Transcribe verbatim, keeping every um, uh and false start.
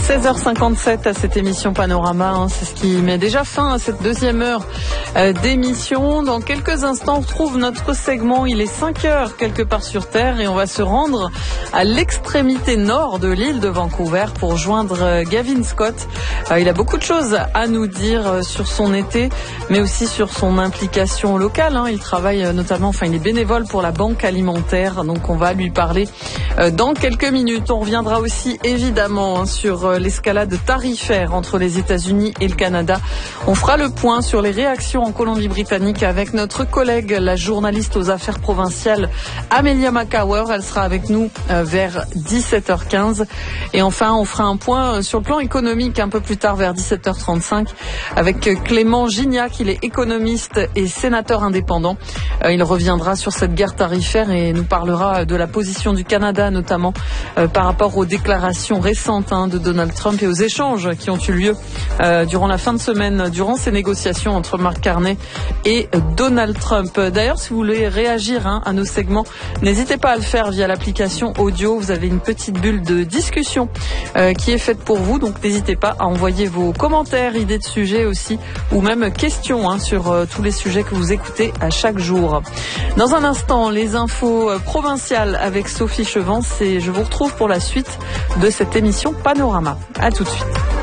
seize heures cinquante-sept à cette émission Panorama, hein, c'est ce qui met déjà fin à cette deuxième heure euh, d'émission. Dans quelques instants, on retrouve notre segment. Il est cinq heures quelque part sur Terre et on va se rendre à l'extrémité nord de l'île de Vancouver pour joindre euh, Gavin Scott. Euh, il a beaucoup de choses à nous dire euh, sur son été, mais aussi sur son implication locale. Hein. Il travaille euh, notamment, enfin il est bénévole pour la Banque alimentaire, donc on va lui parler euh, dans quelques minutes. On reviendra aussi évidemment hein, sur euh, l'escalade tarifaire entre les États-Unis et le Canada. On fera le point sur les réactions en Colombie-Britannique avec notre collègue, la journaliste aux affaires provinciales Amelia Macawer. Elle sera avec nous euh, vers dix-sept heures quinze. Et enfin, on fera un point sur le plan économique un peu plus tard vers dix-sept heures trente-cinq avec Clément Gignac. Il est économiste et sénateur indépendant. Euh, il reviendra sur cette guerre tarifaire et nous parlera de la position du Canada, notamment euh, par rapport aux déclarations récentes hein, de Donald Trump et aux échanges qui ont eu lieu euh, durant la fin de semaine, durant ces négociations entre Mark Carney et Donald Trump. D'ailleurs, si vous voulez réagir hein, à nos segments, n'hésitez pas à le faire via l'application audio. Vous avez une petite bulle de discussion euh, qui est faite pour vous, donc n'hésitez pas à envoyer vos commentaires, idées de sujets aussi, ou même questions hein, sur euh, tous les sujets que vous écoutez à chaque jour. Dans un instant, les infos euh, provinciales avec Sophie Chevance et je vous retrouve pour la suite de cette émission Panorama. À tout de suite.